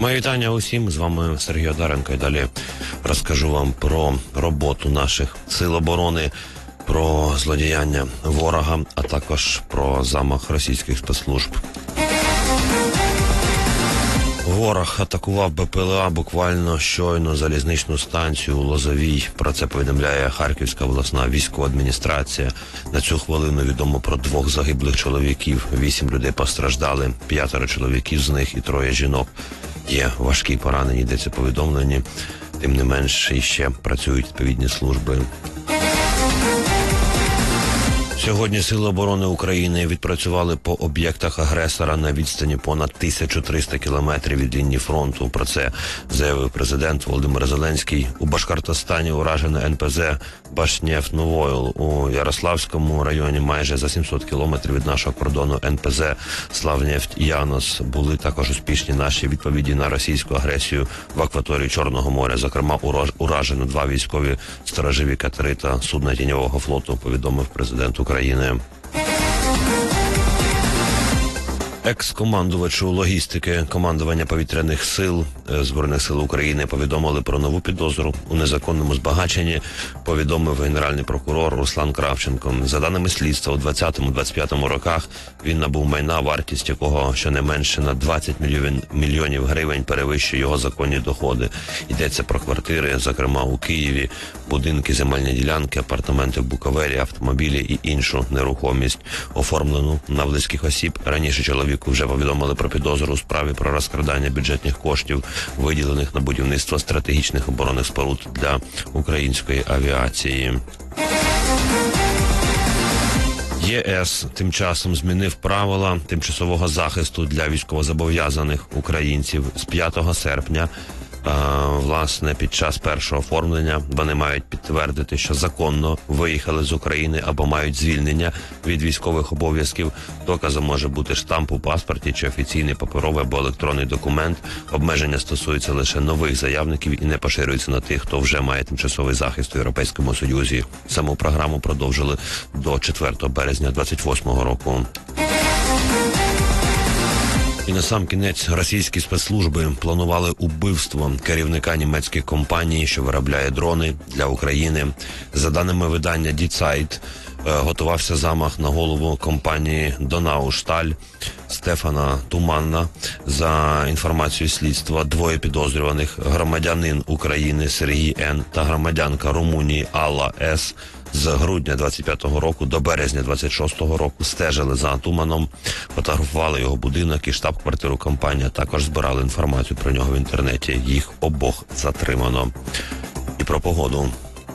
Мої вітання усім, з вами Сергій Одаренко, і далі розкажу вам про роботу наших сил оборони, про злодіяння ворога, а також про замах російських спецслужб. Ворог атакував БПЛА буквально щойно залізничну станцію у Лозовій. Про це повідомляє Харківська обласна військова адміністрація. На цю хвилину відомо про 2 загиблих чоловіків. 8 людей постраждали, 5 чоловіків з них і 3 жінок. Є важкі поранені, йдеться повідомлені. Тим не менш, іще працюють відповідні служби. Сьогодні Сили оборони України відпрацювали по об'єктах агресора на відстані понад 1300 кілометрів від лінії фронту. Про це заявив президент Володимир Зеленський. У Башкортостані уражено НПЗ Башнефть-Новойл. У Ярославському районі майже за 700 кілометрів від нашого кордону НПЗ Славнефть-Янос. Були також успішні наші відповіді на російську агресію в акваторії Чорного моря. Зокрема, уражено 2 військові сторожові катери та судна тіньового флоту, повідомив президент України. Екс-командувачу логістики командування повітряних сил Збройних сил України повідомили про нову підозру у незаконному збагаченні, повідомив генеральний прокурор Руслан Кравченко. За даними слідства, у 2020-2025 роках він набув майна, вартість якого щонайменше на 20 мільйонів гривень перевищує його законні доходи. Йдеться про квартири, зокрема у Києві, будинки, земельні ділянки, апартаменти в Буковелі, автомобілі і іншу нерухомість, оформлену на близьких осіб. Раніше чоловіку вже повідомили про підозру у справі про розкрадання бюджетних коштів, виділених на будівництво стратегічних оборонних споруд для української авіації. ЄС тим часом змінив правила тимчасового захисту для військовозобов'язаних українців з 5 серпня. Власне, під час першого оформлення вони мають підтвердити, що законно виїхали з України або мають звільнення від військових обов'язків. Доказом може бути штамп у паспорті чи офіційний паперовий або електронний документ. Обмеження стосуються лише нових заявників і не поширюються на тих, хто вже має тимчасовий захист у Європейському Союзі. Саму програму продовжили до 4 березня 2028 року. І насамкінець російські спецслужби планували убивство керівника німецьких компаній, що виробляє дрони для України. За даними видання Die Zeit, готувався замах на голову компанії Donaustahl Стефана Туманна. За інформацією слідства, 2 підозрюваних, громадянин України Сергій Н. та громадянка Румунії Алла С. з грудня 25-го року до березня 26-го року стежили за Туманом, фотографували його будинок і штаб-квартиру компанії, також збирали інформацію про нього в інтернеті. Їх обох затримано. І про погоду.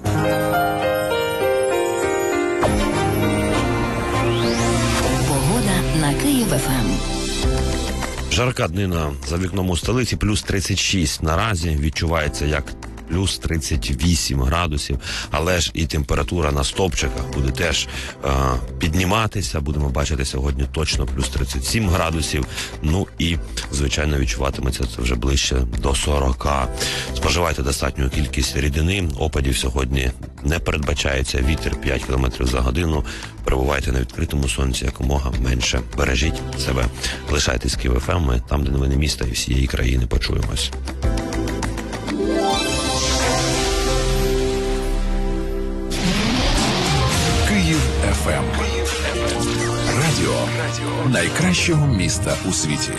Погода на Київ-ФМ. Жарка днина за вікном у столиці, плюс 36. Наразі відчувається як плюс 38 градусів, але ж і температура на стовпчиках буде теж підніматися. Будемо бачити сьогодні точно плюс 37 градусів. Ну і, звичайно, відчуватиметься це вже ближче до 40. Споживайте достатню кількість рідини. Опадів сьогодні не передбачається. Вітер 5 км за годину. Перебувайте на відкритому сонці якомога менше. Бережіть себе. Лишайтесь Київ-ФМ. Ми там, де новини міста і всієї країни. Почуємось. Київ-ФМ. Радіо найкращого міста у світі.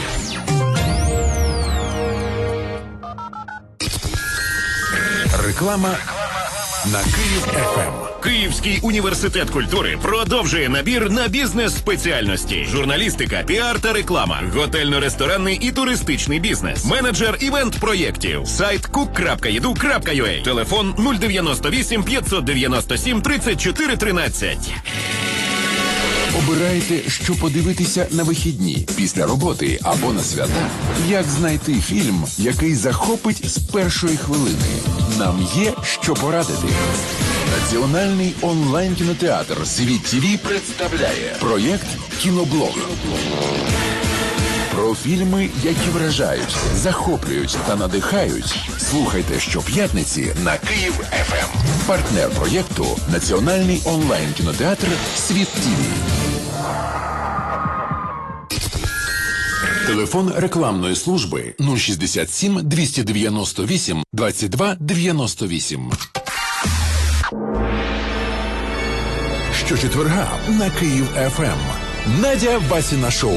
Реклама на Київ-ФМ. Київський університет культури продовжує набір на бізнес-спеціальності: журналістика, піар та реклама, готельно-ресторанний і туристичний бізнес, менеджер івент-проєктів, сайт cook.edu.ua, телефон 098 597 34 13. Обирайте, що подивитися на вихідні, після роботи або на свята. Як знайти фільм, який захопить з першої хвилини? Нам є що порадити. Національний онлайн-кінотеатр «Світ ТВ» представляє проєкт «Кіноблог». Про фільми, які вражають, захоплюють та надихають. Слухайте щоп'ятниці на Київ-ФМ. Партнер проєкту – Національний онлайн-кінотеатр «Світ ТВ». Телефон рекламної служби 067 298 22 98. Щочетверга на Київ ФМ. Надя Васіна шоу.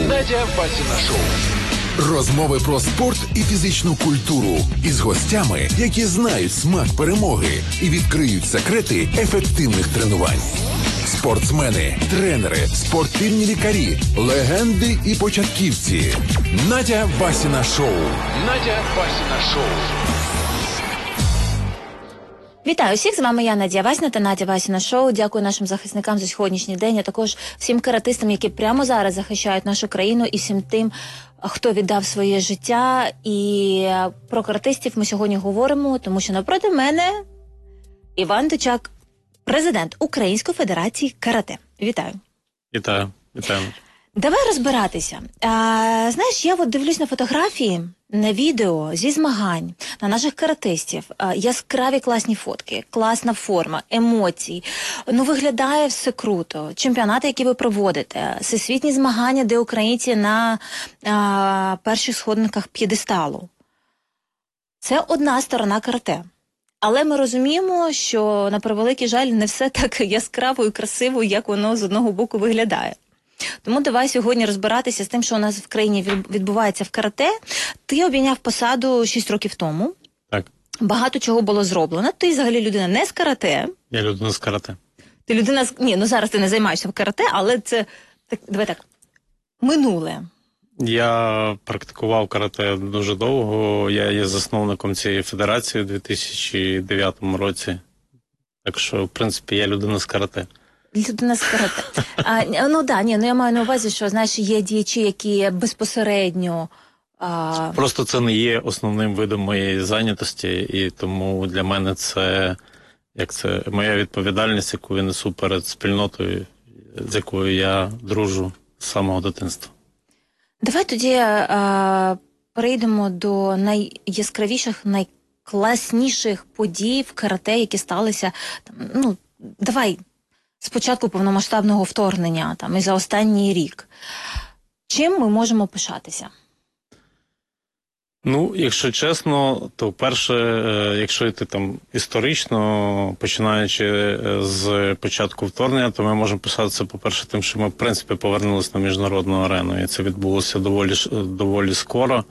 Розмови про спорт і фізичну культуру із гостями, які знають смак перемоги і відкриють секрети ефективних тренувань. Спортсмени, тренери, спортивні лікарі, легенди і початківці. Надя Васіна шоу. Вітаю всіх, з вами я, Надя Васіна та Надя Васіна шоу. Дякую нашим захисникам за сьогоднішній день, а також всім каратистам, які прямо зараз захищають нашу країну, і всім тим, хто віддав своє життя. І про каратистів ми сьогодні говоримо, тому що напроти мене Іван Дучак, президент Української федерації карате. Вітаю. Вітаю. Давай розбиратися. Знаєш, я от дивлюсь на фотографії, на відео зі змагань, на наших каратистів. Яскраві класні фотки, класна форма, емоції. Ну, виглядає все круто. Чемпіонати, які ви проводите, всесвітні змагання, де українці на перших сходинках п'єдесталу. Це одна сторона карате. Але ми розуміємо, що, на превеликий жаль, не все так яскраво і красиво, як воно з одного боку виглядає. Тому давай сьогодні розбиратися з тим, що у нас в країні відбувається в карате. Ти обійняв посаду 6 років тому. Так. Багато чого було зроблено. Ти взагалі людина не з карате. Я людина з карате. Ти людина з... Ні, ну зараз ти не займаєшся в карате, але це, давай так, минуле. Я практикував карате дуже довго. Я є засновником цієї федерації у 2009 році. Так що, в принципі, я людина з карате. Людина з карате. Я маю на увазі, що, знаєш, є діячі, які безпосередньо... Просто це не є основним видом моєї зайнятості, і тому для мене це моя відповідальність, яку я несу перед спільнотою, з якою я дружу з самого дитинства. Давай тоді перейдемо до найяскравіших, найкласніших подій в карате, які сталися. Давай з початку повномасштабного вторгнення, і за останній рік. Чим ми можемо пишатися? Якщо чесно, то перше, якщо йти історично, починаючи з початку вторгнення, то ми можемо писатися, по-перше, тим, що ми, в принципі, повернулися на міжнародну арену. І це відбулося доволі скоро.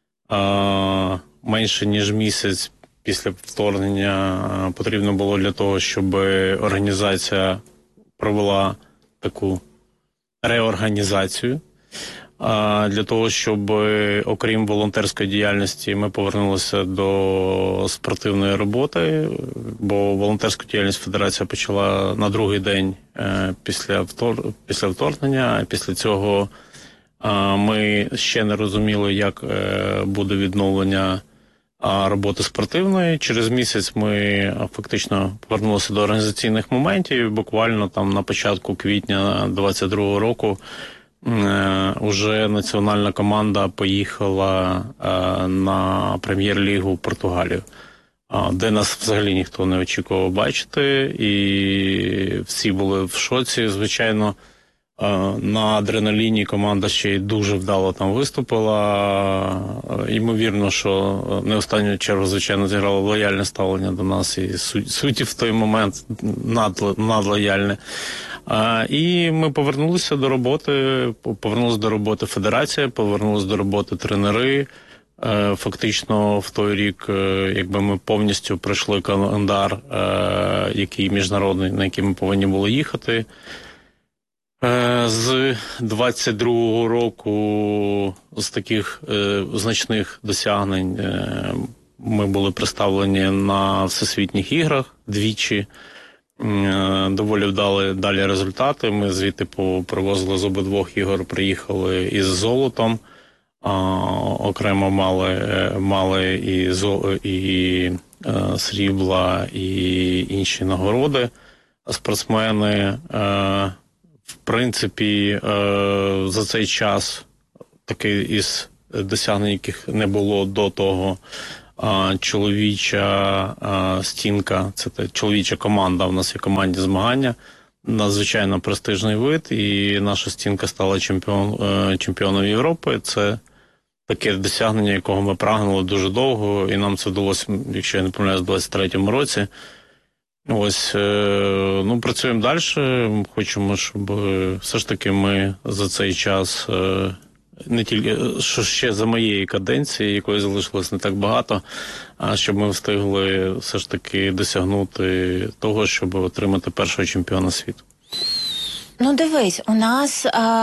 Менше, ніж місяць після вторгнення потрібно було для того, щоб організація провела таку реорганізацію. Для того, щоб, окрім волонтерської діяльності, ми повернулися до спортивної роботи, бо волонтерську діяльність Федерація почала на другий день після вторгнення. Після цього ми ще не розуміли, як буде відновлення роботи спортивної. Через місяць ми фактично повернулися до організаційних моментів. Буквально на початку квітня 2022 року уже національна команда поїхала на прем'єр-лігу в Португалію, де нас взагалі ніхто не очікував бачити, і всі були в шоці. Звичайно, на адреналіні команда ще й дуже вдало там виступила. Ймовірно, що не в останню чергу, звичайно, зіграло лояльне ставлення до нас, і судді в той момент надлояльне. І ми повернулися до роботи федерація, повернулися до роботи тренери. Фактично в той рік, якби ми повністю пройшли календар, який міжнародний, на який ми повинні були їхати. З 22-го року з таких значних досягнень ми були представлені на Всесвітніх іграх двічі. Доволі вдали далі результати. Ми звідти привозили з обидвох ігор, приїхали із золотом. Окремо мали і срібла, і інші нагороди. Спортсмени, в принципі, за цей час такий із досягнень, яких не було до того, чоловіча стінка, це чоловіча команда, у нас є командні змагання, надзвичайно престижний вид, і наша стінка стала чемпіоном Європи. Це таке досягнення, якого ми прагнули дуже довго, і нам це вдалося, якщо я не помиляюсь, в 23-му році. Ось, працюємо далі, хочемо, щоб все ж таки ми за цей час, не тільки, що ще за моєї каденції, якої залишилось не так багато, а щоб ми встигли все ж таки досягнути того, щоб отримати першого чемпіона світу. Ну, дивись, у нас...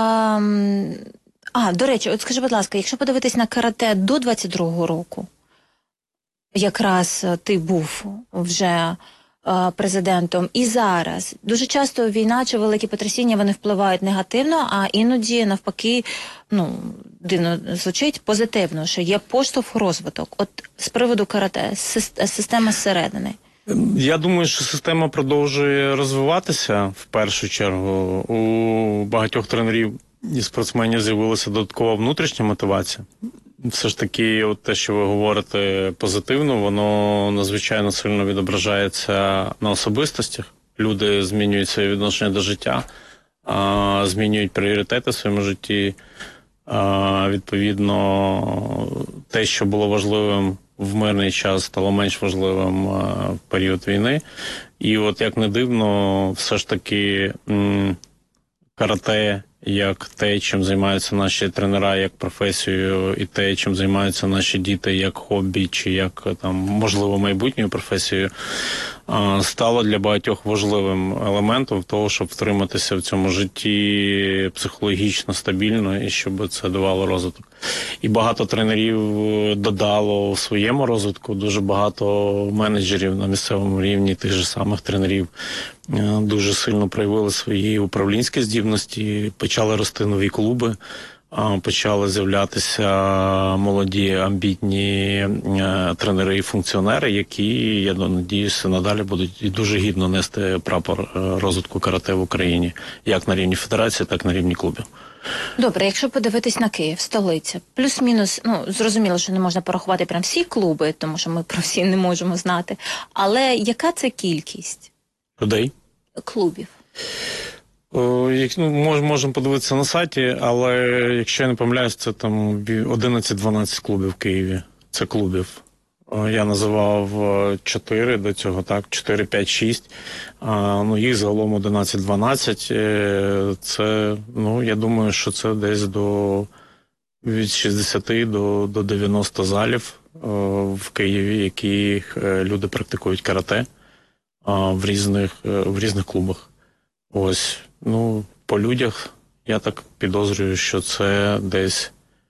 до речі, от скажи, будь ласка, якщо подивитись на карате до 22-го року, якраз ти був вже президентом, і зараз дуже часто війна чи великі потрясіння, вони впливають негативно, а іноді навпаки, дивно звучить, позитивно, що є поштовх розвиток. От з приводу карате, система зсередини. Я думаю, що система продовжує розвиватися в першу чергу. У багатьох тренерів і спортсменів з'явилася додаткова внутрішня мотивація. Все ж таки, от те, що ви говорите позитивно, воно надзвичайно сильно відображається на особистостях. Люди змінюють своє відношення до життя, змінюють пріоритети в своєму житті. Відповідно, те, що було важливим в мирний час, стало менш важливим в період війни. І от, як не дивно, все ж таки карате, як те, чим займаються наші тренера, як професією, і те, чим займаються наші діти, як хобі, чи як, можливо, майбутньою професією, стало для багатьох важливим елементом того, щоб втриматися в цьому житті психологічно стабільно і щоб це давало розвиток. І багато тренерів додало в своєму розвитку, дуже багато менеджерів на місцевому рівні, тих же самих тренерів, дуже сильно проявили свої управлінські здібності, почали рости нові клуби, почали з'являтися молоді, амбітні тренери і функціонери, які, я надіюся, надалі будуть і дуже гідно нести прапор розвитку карате в Україні, як на рівні федерації, так і на рівні клубів. Добре, якщо подивитись на Київ, столиця, плюс-мінус, зрозуміло, що не можна порахувати прям всі клуби, тому що ми про всі не можемо знати, але яка це кількість? Людей? Клубів. Можемо подивитися на сайті, але якщо я не помиляюсь, це там 11-12 клубів в Києві. Це клубів. Я називав 4 до цього, так, 4, 5, 6. Їх загалом 11-12. Це, я думаю, що це десь від 60 до 90 залів в Києві, які люди практикують карате в різних клубах. Ось, по людях я так підозрюю, що це десь,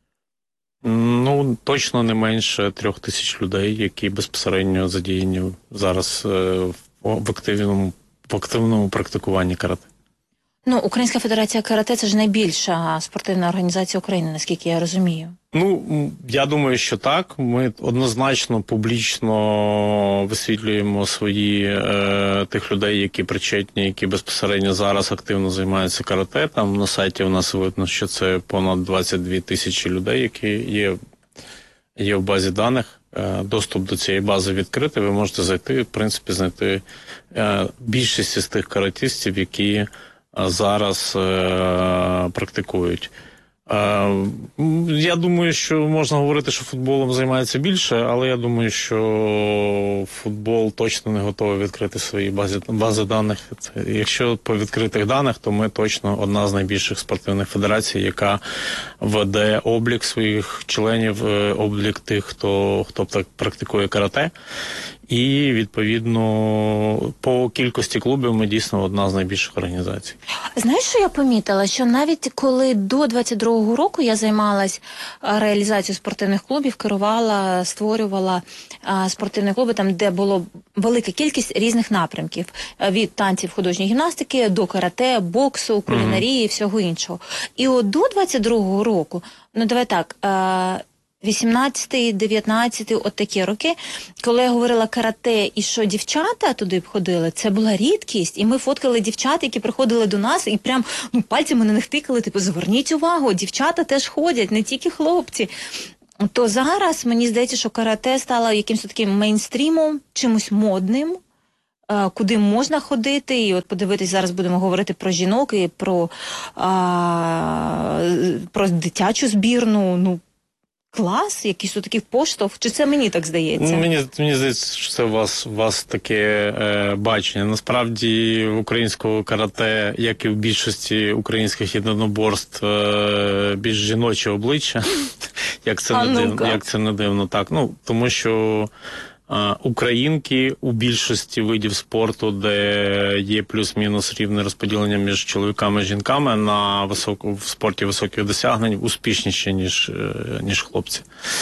точно не менше 3000 людей, які безпосередньо задіяні зараз в активному практикуванні карате. Українська федерація карате – це ж найбільша спортивна організація України, наскільки я розумію. Я думаю, що так. Ми однозначно публічно висвітлюємо тих людей, які причетні, які безпосередньо зараз активно займаються карате. Там на сайті у нас видно, що це понад 22 тисячі людей, які є в базі даних. Доступ до цієї бази відкритий. Ви можете зайти, в принципі, знайти більшість з тих каратистів, які зараз практикують. Я думаю, що можна говорити, що футболом займається більше, але я думаю, що футбол точно не готовий відкрити свої бази даних. Якщо по відкритих даних, то ми точно одна з найбільших спортивних федерацій, яка веде облік своїх членів, облік тих, хто практикує карате. І, відповідно, по кількості клубів ми дійсно одна з найбільших організацій. Знаєш, що я помітила? Що навіть коли до 22-го року я займалась реалізацією спортивних клубів, керувала, створювала спортивні клуби, там, де було велика кількість різних напрямків. Від танців, художньої гімнастики до карате, боксу, кулінарії і всього іншого. І от до 22-го року, давай так, 18-й, 19-й, от такі роки, коли я говорила карате і що дівчата туди б ходили, це була рідкість. І ми фоткали дівчат, які приходили до нас і прям пальцями на них тикали, зверніть увагу, дівчата теж ходять, не тільки хлопці. То зараз мені здається, що карате стало якимось таким мейнстрімом, чимось модним, куди можна ходити, і от подивитись, зараз будемо говорити про жінок і про дитячу збірну, клас, якийсь такий поштовх, чи це мені так здається? Мені здається, що це у вас таке бачення. Насправді в українського карате, як і в більшості українських єдиноборств, більш жіноче обличчя, як це не дивно, так. Ну, тому що українки у більшості видів спорту, де є плюс-мінус рівне розподілення між чоловіками і жінками в спорті високих досягнень, успішніші, ніж хлопці.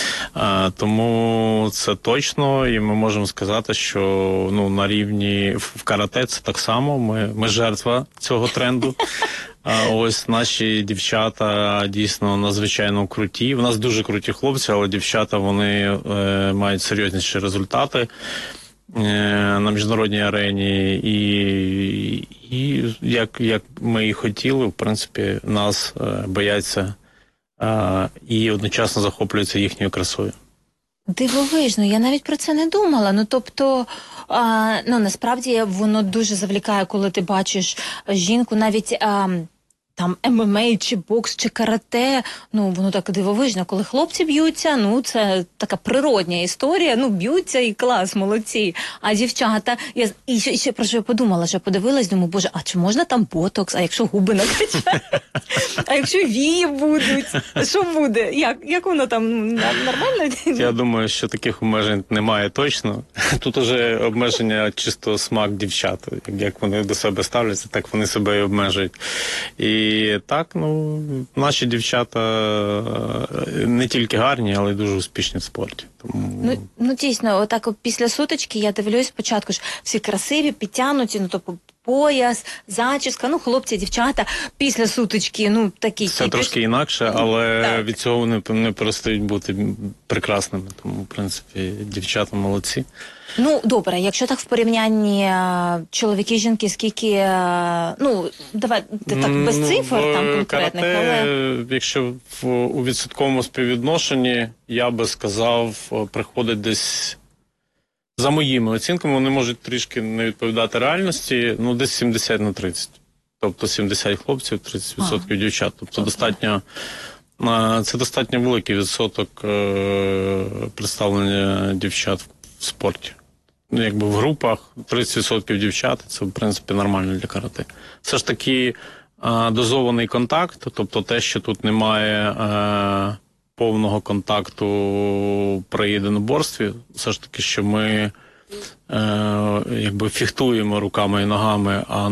Тому це точно, і ми можемо сказати, що на рівні в карате це так само, ми жертва цього тренду. А ось наші дівчата дійсно надзвичайно круті. У нас дуже круті хлопці, але дівчата, вони мають серйозніші результати на міжнародній арені. І як ми і хотіли, в принципі, нас бояться і одночасно захоплюються їхньою красою. Дивовижно, я навіть про це не думала. Насправді воно дуже завлікає, коли ти бачиш жінку, навіть там ММА, чи бокс, чи карате, воно так дивовижно. Коли хлопці б'ються, це така природня історія, б'ються і клас, молодці. А дівчата, і ще про що я подумала, що подивилась, думаю, боже, а чи можна там ботокс, а якщо губи накачати? А якщо вії будуть? Що буде? Як воно там, нормально? Я думаю, що таких обмежень немає точно. Тут уже обмеження чисто смак дівчат. Як вони до себе ставляться, так вони себе і обмежують. І так, наші дівчата не тільки гарні, але й дуже успішні в спорті. Тому... Дійсно, отак після сутички я дивлюсь спочатку ж всі красиві, підтягнуті, пояс, зачіска, хлопці, дівчата, після сутички, такі... Це трошки інакше, але від цього вони не перестають бути прекрасними. Тому, в принципі, дівчата молодці. Добре, якщо так в порівнянні чоловіки-жінки, скільки, давай, так, без цифр там конкретних, але... Якщо у відсотковому співвідношенні, я би сказав, приходить десь, за моїми оцінками, вони можуть трішки не відповідати реальності, десь 70/30. Тобто 70 хлопців, 30% дівчат. Тобто це достатньо великий відсоток представлення дівчат в спорті. В групах 30% дівчат, це, в принципі, нормально для карате. Все ж таки дозований контакт, тобто те, що тут немає повного контакту при єдиноборстві, все ж таки, що ми фехтуємо руками і ногами, а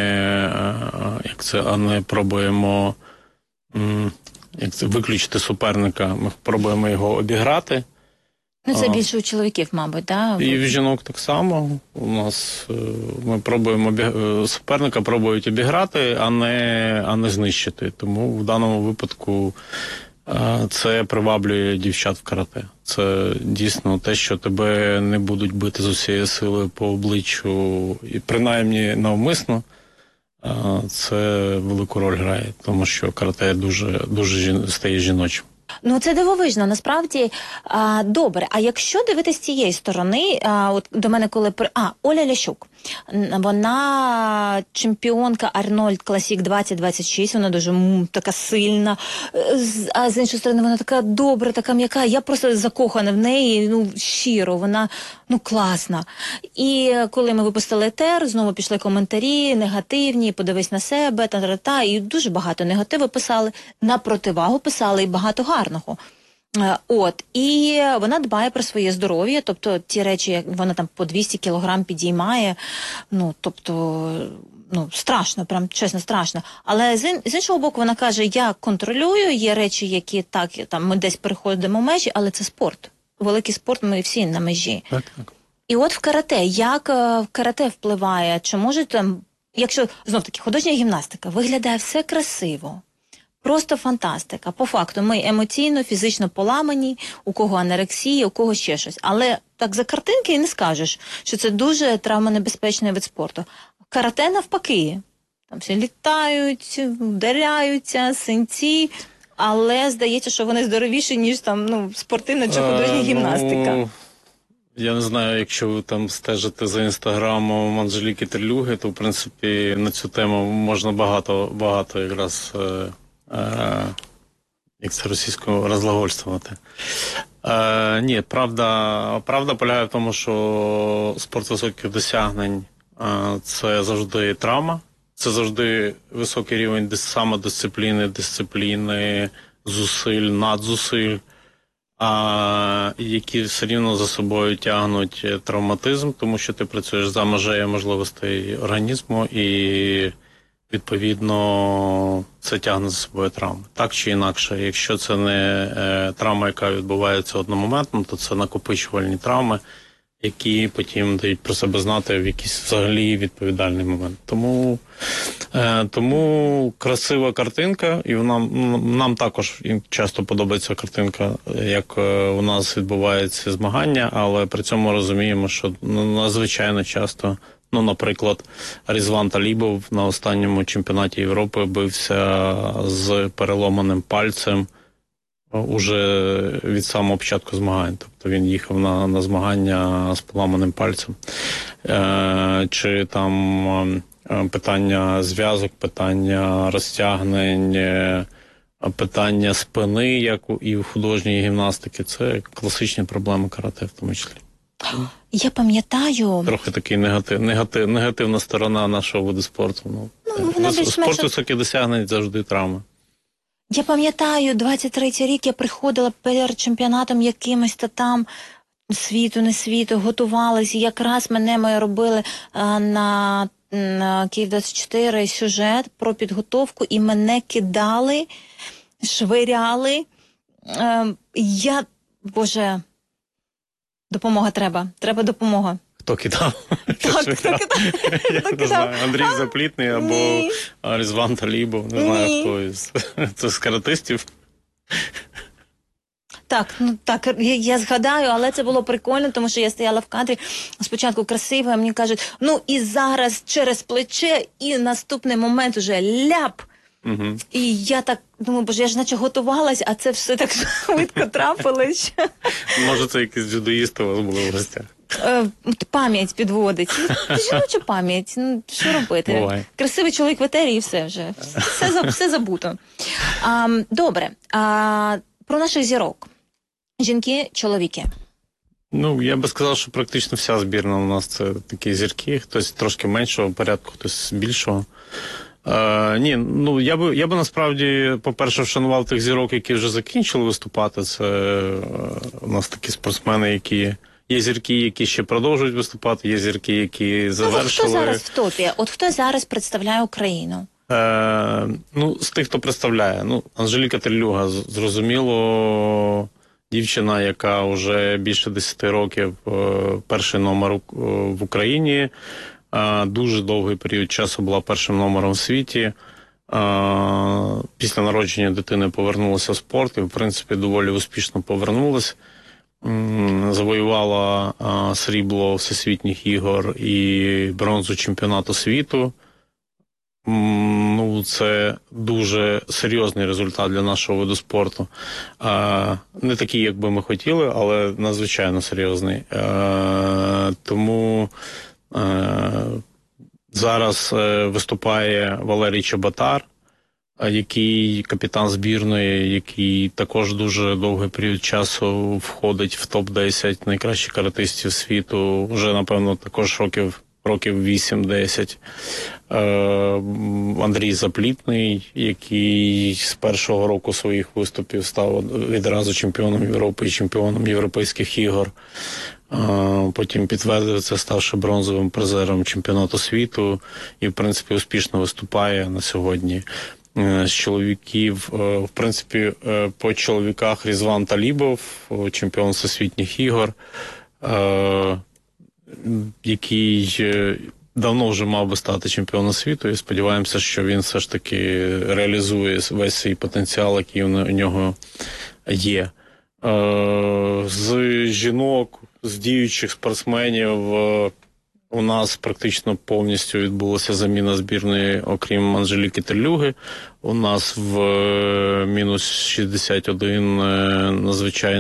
не пробуємо виключити суперника, ми пробуємо його обіграти. Це більше у чоловіків, мабуть, так? І в жінок так само. У нас ми пробуємо суперника пробують обіграти, а не знищити. Тому в даному випадку це приваблює дівчат в карате. Це дійсно те, що тебе не будуть бити з усієї сили по обличчю, і принаймні навмисно. Це велику роль грає, тому що карате дуже стає жіночим. Це дивовижно, насправді. Добре, а якщо дивитися з цієї сторони, от до мене коли... Оля Лящук, вона чемпіонка Арнольд Класік 2026, вона дуже така сильна, а з іншої сторони вона така добра, така м'яка, я просто закохана в неї, щиро, вона, класна. І коли ми випустили етер, знову пішли коментарі негативні, подивись на себе, і дуже багато негативу писали, на противагу писали і багато гарного. І вона дбає про своє здоров'я, тобто ті речі, як вона там по 200 кілограм підіймає, страшно, прям чесно страшно. Але з іншого боку вона каже, я контролюю, є речі, які ми десь переходимо межі, але це спорт. Великий спорт, ми всі на межі. Так. І от в карате, як в карате впливає, чи може там, якщо, знов-таки, художня гімнастика, виглядає все красиво, просто фантастика. По факту ми емоційно, фізично поламані, у кого анорексія, у кого ще щось. Але так за картинки і не скажеш, що це дуже травмонебезпечний вид спорту. Карате навпаки. Там всі літають, вдаряються, синці, але здається, що вони здоровіші, ніж там, спортивна чи художня гімнастика. Я не знаю, якщо ви там стежите за інстаграмом Анжеліки Терлюги, то, в принципі, на цю тему можна багато якраз як це російською, розглагольствувати. Ні, правда полягає в тому, що спорт високих досягнень це завжди травма, це завжди високий рівень самодисципліни, дисципліни, зусиль, надзусиль, які все рівно за собою тягнуть травматизм, тому що ти працюєш за межею можливостей організму і відповідно це тягне за собою травми. Так чи інакше, якщо це не травма, яка відбувається одномоментно, то це накопичувальні травми, які потім дають про себе знати в якийсь взагалі відповідальний момент. Тому красива картинка, і нам також часто подобається картинка, як у нас відбуваються змагання, але при цьому розуміємо, що надзвичайно часто, наприклад, Різван Талібов на останньому чемпіонаті Європи бився з переломаним пальцем уже від самого початку змагань. Тобто він їхав на змагання з поламаним пальцем. Чи там питання зв'язок, питання розтягнень, питання спини, як і в художній гімнастики. Це класичні проблеми карате в тому числі. Я пам'ятаю... Трохи такий негативна сторона нашого виду спорту. Спорт високих досягнень завжди травми. Я пам'ятаю, 23-й рік я приходила перед чемпіонатом якимось там світу, не світу, готувалась. І якраз ми робили на Київ-24 сюжет про підготовку, і мене кидали, швиряли. Боже, допомога треба. Треба допомога. Хто кидав? Так, хто кидав? Андрій Заплітний або Різван Талібов. Не знаю, хто із. Це з каратистів. Так, я згадаю, але це було прикольно, тому що я стояла в кадрі, спочатку красиво, а мені кажуть, і зараз через плече, і наступний момент уже ляп. Угу. І я так думаю, боже, я ж наче готувалась, а це все так швидко трапилось. Може, це якісь дзюдоїсти у вас були в гостях? Пам'ять підводить. Жіноча пам'ять. Що робити? Буває. Красивий чоловік в етері і все вже. Все забуто. Добре. Про наших зірок. Жінки, чоловіки. Я би сказав, що практично вся збірна у нас це такі зірки. Хтось трошки меншого порядку, хтось більшого. Я би насправді, по-перше, вшанував тих зірок, які вже закінчили виступати. Це у нас такі спортсмени, які... Є зірки, які ще продовжують виступати, є зірки, які завершили. Хто зараз в топі? От хто зараз представляє Україну? З тих, хто представляє. Анжеліка Терлюга, зрозуміло, дівчина, яка вже більше 10 років перший номер в Україні. Дуже довгий період часу була першим номером в світі. Після народження дитини повернулася в спорт і, в принципі, доволі успішно повернулася. Завоювала срібло всесвітніх ігор і бронзу чемпіонату світу. Це дуже серйозний результат для нашого виду спорту. Не такий, як би ми хотіли, але надзвичайно серйозний. Тому зараз виступає Валерій Чеботар, який капітан збірної, який також дуже довгий період часу входить в топ-10 найкращих каратистів світу, вже, напевно, також років 8-10. Андрій Заплітний, який з першого року своїх виступів став відразу чемпіоном Європи і чемпіоном Європейських ігор. Потім підтвердив це, ставши бронзовим призером чемпіонату світу і, в принципі, успішно виступає на сьогодні. З чоловіків, в принципі, по чоловіках Різван Талібов, чемпіон всесвітніх ігор, який давно вже мав би стати чемпіоном світу, і сподіваємося, що він все ж таки реалізує весь свій потенціал, який у нього є. З жінок, з діючих спортсменів у нас практично повністю відбулася заміна збірної, окрім Анжеліки Терлюги. У нас в мінус 61 надзвичайно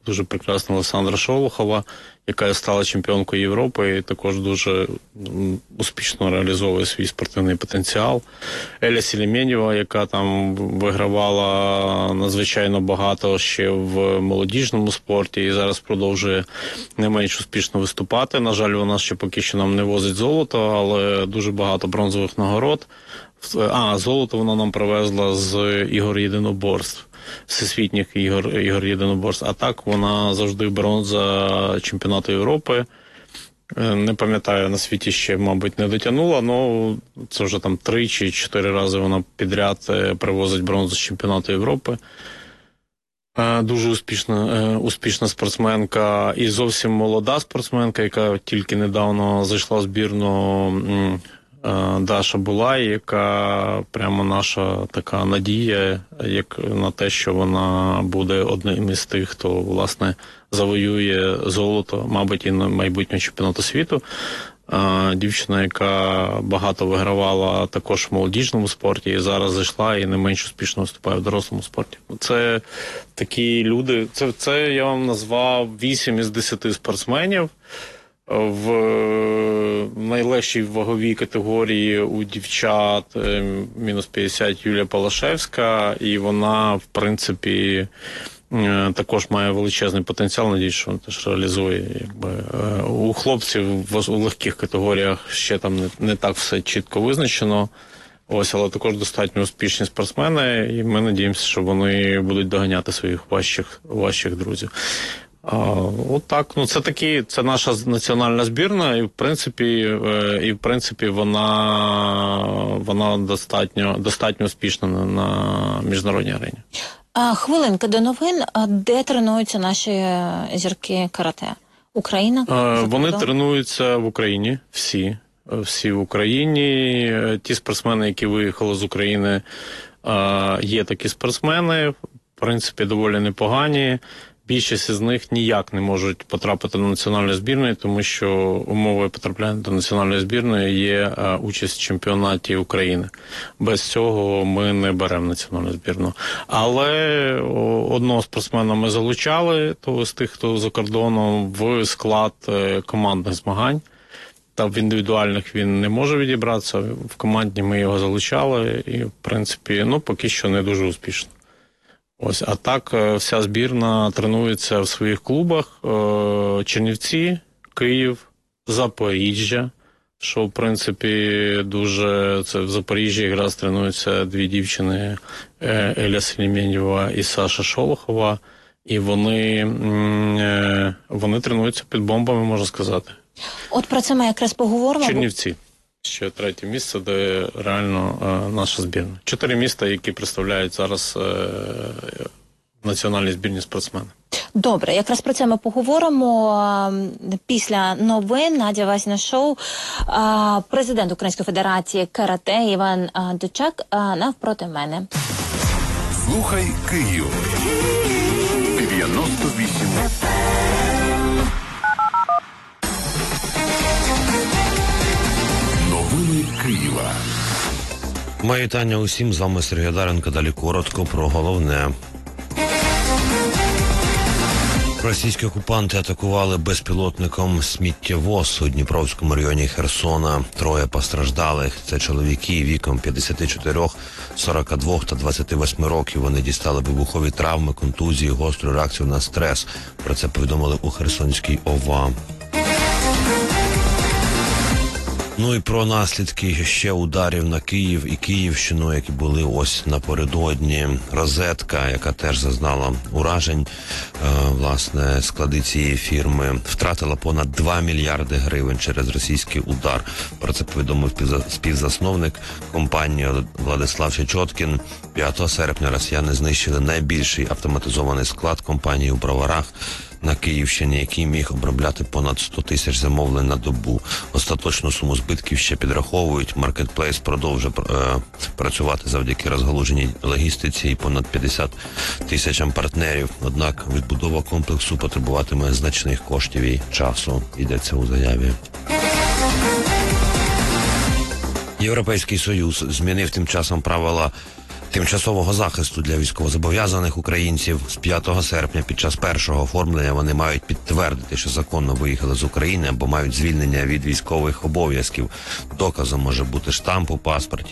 дуже прекрасна Олександра Шолохова, яка стала чемпіонкою Європи і також дуже успішно реалізовує свій спортивний потенціал. Еля Селеменєва, яка там вигравала надзвичайно багато ще в молодіжному спорті і зараз продовжує не менш успішно виступати. На жаль, вона ще поки що нам не возить золото, але дуже багато бронзових нагород. Золото вона нам привезла з ігор єдиноборств, всесвітніх ігор єдиноборств. А так вона завжди бронза чемпіонату Європи. Не пам'ятаю, на світі ще, мабуть, не дотягнула, але це вже там 3 чи 4 рази вона підряд привозить бронзу з чемпіонату Європи. Дуже успішна спортсменка і зовсім молода спортсменка, яка тільки недавно зайшла в збірну, Даша Булай, яка прямо наша така надія, як на те, що вона буде одним із тих, хто, власне, завоює золото, мабуть, і на майбутнього чемпіонату світу. Дівчина, яка багато вигравала також в молодіжному спорті, і зараз зайшла і не менш успішно виступає в дорослому спорті. Це такі люди, це я вам назвав 8 із 10 спортсменів. В найлегшій ваговій категорії у дівчат мінус 50 Юлія Палашевська, і вона, в принципі, також має величезний потенціал, надіюсь, що вона теж реалізує. У хлопців у легких категоріях ще там не так все чітко визначено, але також достатньо успішні спортсмени, і ми надіємося, що вони будуть доганяти своїх важчих друзів. Це наша національна збірна, і в принципі вона достатньо успішна на міжнародній арені. Хвилинка до новин. Де тренуються наші зірки карате? Україна? Вони тренуються в Україні, всі в Україні. Ті спортсмени, які виїхали з України, є такі спортсмени, в принципі, доволі непогані. Більшість з них ніяк не можуть потрапити до національної збірної, тому що умовою потрапляння до національної збірної є участь в чемпіонаті України. Без цього ми не беремо національну збірну. Але одного спортсмена ми залучали, то з тих, хто за кордоном, в склад командних змагань. Та в індивідуальних він не може відібратися, в командні ми його залучали і, в принципі, поки що не дуже успішно. А так вся збірна тренується в своїх клубах: Чернівці, Київ, Запоріжжя, що, в принципі, це в Запоріжжі якраз тренуються 2 дівчини, Еля Селеменєва і Саша Шолохова, і вони тренуються під бомбами, можна сказати. От про це ми якраз поговоримо. Чернівці. Ще 3-е місце, де реально наша збірна. 4 міста, які представляють зараз національні збірні спортсмени. Добре, якраз про це ми поговоримо після новин. Надя Васіна шоу. Президент Української федерації карате Іван Дучак навпроти мене. Слухай Київ. 98. Новини Києва. Мої вітання усім, з вами Сергій Даренко. Далі коротко про головне. Російські окупанти атакували безпілотником сміттєвоз у Дніпровському районі Херсона. 3 постраждалих. Це чоловіки віком 54, 42 та 28 років. Вони дістали вибухові травми, контузії, гостру реакцію на стрес. Про це повідомили у Херсонській ОВА. І про наслідки ще ударів на Київ і Київщину, які були ось напередодні. Розетка, яка теж зазнала уражень, власне, склади цієї фірми, втратила понад 2 мільярди гривень через російський удар. Про це повідомив співзасновник компанії Владислав Чечоткін. 5 серпня росіяни знищили найбільший автоматизований склад компанії у Броварах на Київщині, який міг обробляти понад 100 тисяч замовлень на добу. Остаточну суму збитків ще підраховують. Маркетплейс продовжує працювати завдяки розгалуженій логістиці і понад 50 тисячам партнерів. Однак відбудова комплексу потребуватиме значних коштів і часу, йдеться у заяві. Європейський Союз змінив тим часом правила тимчасового захисту для військовозобов'язаних українців. З 5 серпня під час першого оформлення вони мають підтвердити, що законно виїхали з України або мають звільнення від військових обов'язків. Доказом може бути штамп у паспорті,